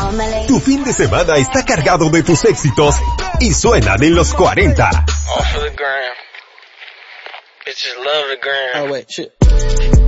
Tu fin de semana está cargado de tus éxitos y suenan en los 40. All for the gram. Bitches love the gram. Oh wait, shit.